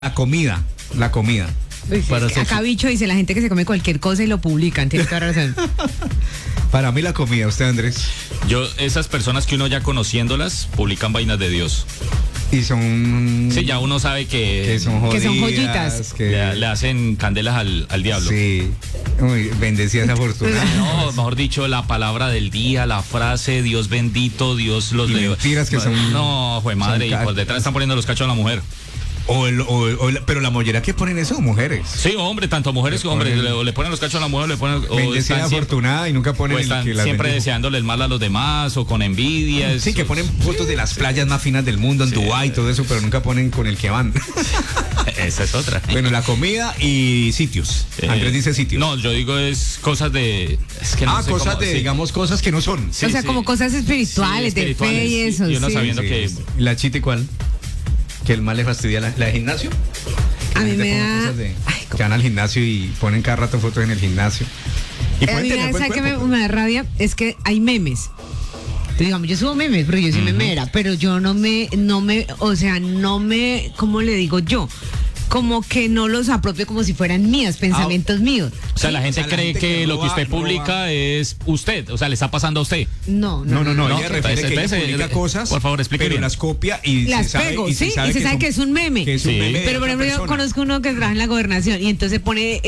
La comida. Acá Bicho dice la gente que se come cualquier cosa y lo publican, tiene toda razón. Para mí la comida, ¿usted, Andrés? Esas personas que uno ya conociéndolas publican vainas de Dios. Y son... Sí, ya uno sabe que son jodidas, que son joyitas. Le hacen candelas al diablo. Sí. Uy, bendecida esa fortuna. No, mejor dicho, la palabra del día, la frase, Dios bendito, Dios los leo. Mentiras que son... No, fue madre, y por detrás están poniendo los cachos a la mujer. Pero la mollera que ponen eso, mujeres. Sí, hombre, tanto mujeres que hombres. Le ponen los cachos a la mujer, le ponen... Bendecida afortunada y nunca ponen... O están siempre deseándole el mal a los demás o con envidia. Sí, que ponen fotos de las playas más finas del mundo, en Dubái y todo eso, pero nunca ponen con el que van. Esa es otra. Bueno, la comida y sitios. Andrés dice sitios. No, yo digo es cosas de... Es que no sé cosas cómo, digamos, cosas que no son. Sí, como cosas espirituales, de fe y eso. Y uno sabiendo que... ¿La chita y cuál? Que el mal le fastidia la de gimnasio. A mí me da... Que van al gimnasio y ponen cada rato fotos en el gimnasio. Y a mí ¿sabes qué me da rabia? Es que hay memes. Digamos, yo subo memes, pero yo soy memera, pero yo no me, ¿cómo le digo yo? Como que no los apropio como si fueran míos, pensamientos míos. O sea, la gente cree que lo que usted publica es usted, o sea, le está pasando a usted. No. Ella refiere que ella publica cosas, por favor, explique pero bien. las copia y las se pego, sabe, y se sabe que es un meme. Pero por ejemplo, yo conozco uno que trabaja en la gobernación y entonces pone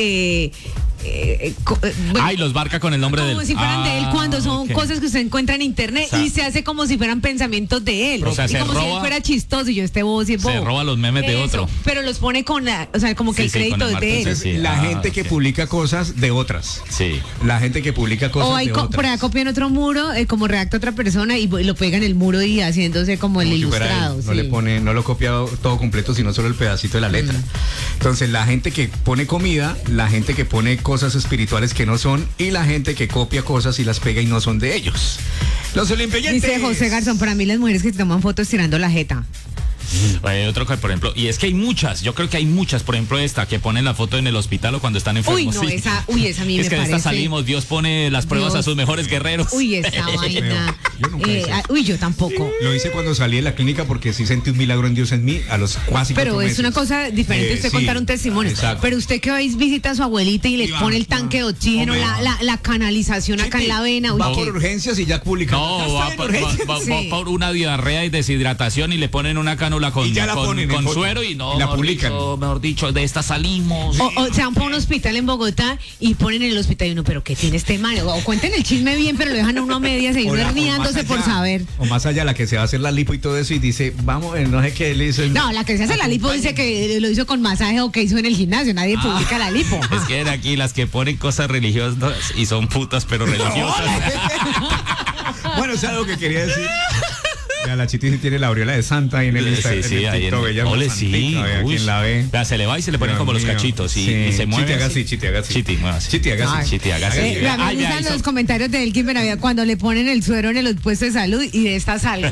y los marca con el nombre de él. Como si fueran de él cuando son cosas que usted encuentra en internet, y se hace como si fueran pensamientos de él. O sea, y como si él fuera chistoso y yo bobo. Se roba los memes de otro. Pero los pone como que el crédito es de él. Entonces, la gente que publica cosas de otras. Sí. La gente que publica cosas de otras. Por ahí copian otro muro, como redacta otra persona y lo pegan en el muro y haciéndose como el ilustrado. No lo copia todo completo, sino solo el pedacito de la letra. Entonces, la gente que pone comida, la gente que pone cosas espirituales que no son, y la gente que copia cosas y las pega y no son de ellos. Los olimpiantes. Dice José Garzón, para mí las mujeres que se toman fotos tirando la jeta. Hay otro que, por ejemplo, y es que hay muchas, yo creo que hay muchas, por ejemplo esta, que ponen la foto en el hospital o cuando están enfermos. Esa a mí me parece. Es que de esta salimos, Dios pone las pruebas a sus mejores guerreros. Esa vaina. Yo tampoco. Lo hice cuando salí de la clínica porque sí sentí un milagro en Dios en mí a los casi 4 Pero meses. Es una cosa diferente usted contar un testimonio. Exacto. Pero usted que vais visita a su abuelita y le pone el tanque de oxígeno, la canalización acá en la vena. Va por urgencias y ya publica. No, va por una diarrea y deshidratación y le ponen una cánula con suero y la publican. Mejor dicho, de esta salimos. O se van para un hospital en Bogotá y ponen en el hospital y uno, pero ¿qué tiene este mal? O cuenten el chisme bien, pero lo dejan a uno a medias y uno herniándose por saber. O más allá, la que se va a hacer la lipo y todo eso y dice, vamos, no sé qué le hizo. No, la que se hace la lipo dice que lo hizo con masaje o que hizo en el gimnasio. Nadie publica la lipo. Es que eran aquí las que ponen cosas religiosas y son putas, pero religiosas. Bueno, es algo que quería decir. Ya, la Chiti sí tiene la aureola de Santa ahí en el Instagram. Sí, ahí en el Ole, sí. Quien la ve. Se le va y se le ponen como los cachitos y se mueve. Chiti, haga así, Chiti, haga así. Chiti, haga así. Me gustan los comentarios de Elkin Benavides cuando le ponen el suero en el puesto de salud y de esta salgo.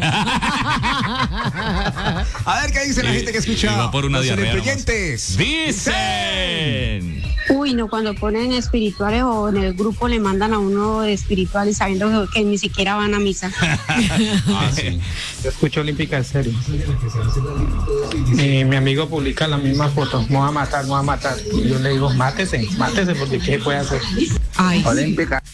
A ver qué dice la gente que escucha. Va por una diarrea. Dicen. Uy, no, cuando ponen espirituales o en el grupo le mandan a uno de espirituales sabiendo que ni siquiera van a misa. Sí. Yo escucho Olímpica en serio. Mi amigo publica las mismas fotos. Me voy a matar. Y yo le digo, mátese, porque ¿qué puede hacer? Olímpica.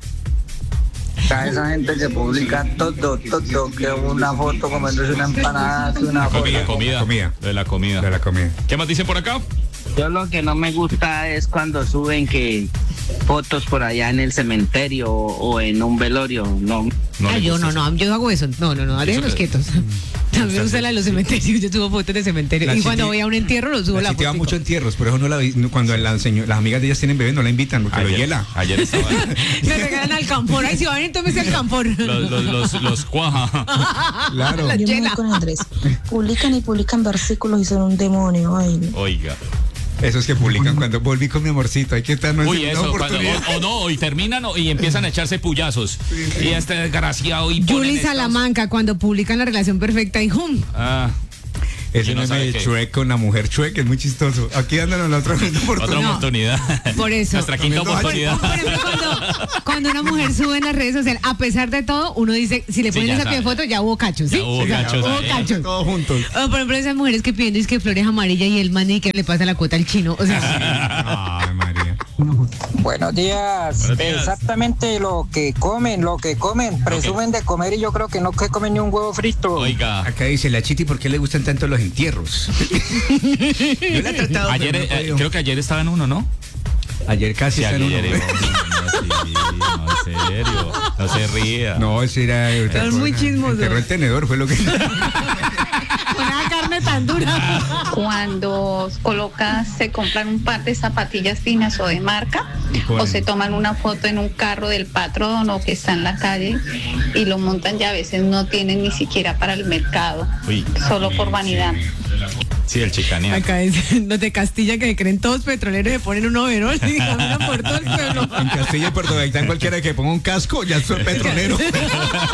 Esa gente que publica todo, que una foto comiéndose una empanada, una comida. De la comida. ¿Qué más dicen por acá? Yo lo que no me gusta es cuando suben que fotos por allá en el cementerio o en un velorio. Yo hago eso. No, déjenlos quietos. A mí me gusta la de los cementerios, yo subo fotos de cementerio. Y cuando voy a un entierro, lo subo la foto. Va mucho entierros, por eso cuando las amigas de ellas tienen bebés no la invitan porque lo hiela. Ayer estaba. Me regalan alcanfor. Ay, si van, entonces el alcanfor. Los cuaja. Claro. Yo me voy con Andrés. Publican versículos y son un demonio. Ay, no. Oiga. Esos que publican cuando volví con mi amorcito, hay que estarnos Uy, eso, y terminan y empiezan a echarse puyazos. Sí. Y este desgraciado y Julie Salamanca, cuando publican la relación perfecta y ¡hum! Ese Y no meme sabe de qué. Shrek con la mujer Shrek es muy chistoso. Aquí dándonos la otra oportunidad. Otra oportunidad. Por eso. Nuestra quinta Comiendo oportunidad. Por ejemplo, cuando una mujer sube en las redes sociales, a pesar de todo, uno dice, si le Sí, ponen ya esa pie de sabe. foto, ya hubo cachos, ¿sí? Ya hubo O sea, cachos hubo ahí. cachos. Todos juntos. O, por ejemplo, esas mujeres que piden que flores amarillas y el man y que le pasa la cuota al chino. O sea, Ay, María. Buenos días. Buenos días. Exactamente lo que comen. Presumen de comer y yo creo que no que comen ni un huevo frito. Oiga. Acá dice la Chiti, ¿por qué le gustan tanto los entierros? Yo la he tratado. Ayer, pero no he podido. creo que ayer estaba en uno, ¿no? Ayer casi Sí, está en ayer uno. no, en serio. No se ría. No, ese era otra Son muy cosa. chismosos. Enterró el tenedor, fue lo que. con esa carne tan dura. Cuando se compran un par de zapatillas finas o de marca, ¿Cuál? o se toman una foto en un carro del patrón o que está en la calle y lo montan, ya a veces no tienen ni siquiera para el mercado, Uy. solo por vanidad. Sí, el chicanea. Acá dicen los de Castilla que creen todos petroleros, se ponen un overol y caminan por todo el pueblo. En Castilla y Puerto Gaitán, cualquiera que ponga un casco ya es petrolero.